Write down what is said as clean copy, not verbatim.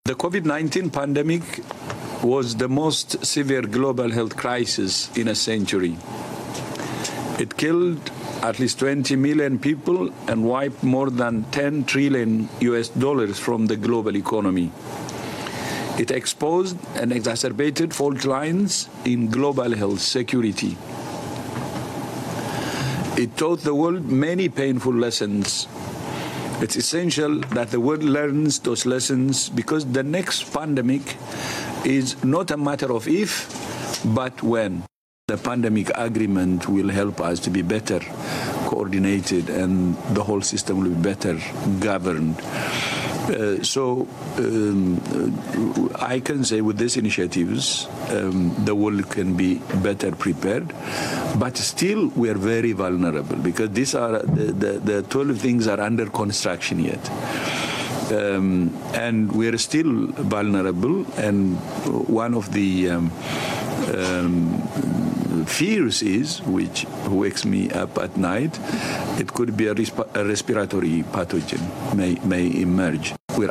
The COVID-19 pandemic was the most severe global health crisis in a century. It killed at least 20 million people and wiped more than 10 trillion US dollars from the global economy. It exposed and exacerbated fault lines in global health security. It taught the world many painful lessons. It's essential that the world learns those lessons because the next pandemic is not a matter of if, but when. The pandemic agreement will help us to be better coordinated and the whole system will be better governed. I can say with these initiatives, the world can be better prepared, but still we are very vulnerable because these are the 12 things are under construction yet. And we are still vulnerable, and one of the fears is, which wakes me up at night, it could be a respiratory pathogen may emerge.